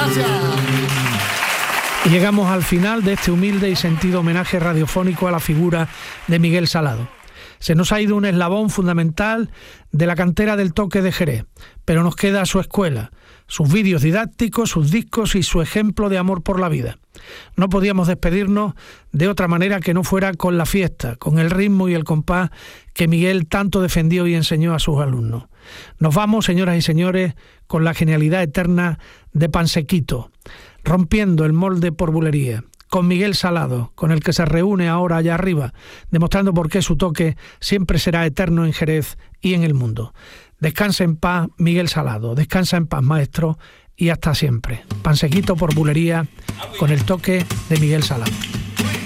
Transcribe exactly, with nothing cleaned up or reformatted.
Gracias. Y llegamos al final de este humilde y sentido homenaje radiofónico a la figura de Miguel Salado. Se nos ha ido un eslabón fundamental de la cantera del toque de Jerez, pero nos queda su escuela, sus vídeos didácticos, sus discos y su ejemplo de amor por la vida. No podíamos despedirnos de otra manera que no fuera con la fiesta, con el ritmo y el compás que Miguel tanto defendió y enseñó a sus alumnos. Nos vamos, señoras y señores, con la genialidad eterna de Pansequito, rompiendo el molde por bulería, con Miguel Salado, con el que se reúne ahora allá arriba, demostrando por qué su toque siempre será eterno en Jerez y en el mundo. Descansa en paz, Miguel Salado, descansa en paz, maestro, y hasta siempre. Pansequito por bulería, con el toque de Miguel Salado.